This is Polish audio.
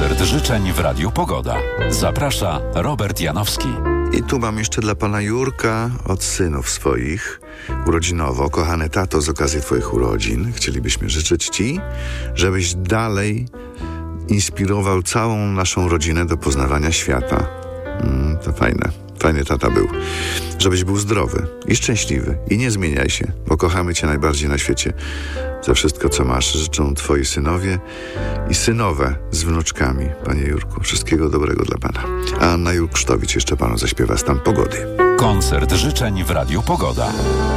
Koncert życzeń w Radiu Pogoda. Zaprasza Robert Janowski. I tu mam jeszcze dla pana Jurka od synów swoich urodzinowo. Kochany tato, z okazji twoich urodzin chcielibyśmy życzyć ci, żebyś dalej inspirował całą naszą rodzinę do poznawania świata. To fajne. Fajny tata był. Żebyś był zdrowy i szczęśliwy. I nie zmieniaj się, bo kochamy cię najbardziej na świecie. Za wszystko, co masz, życzą twoi synowie i synowe z wnuczkami. Panie Jurku, wszystkiego dobrego dla pana. A Anna Jurksztowicz jeszcze panu zaśpiewa stan pogody. Koncert życzeń w Radiu Pogoda.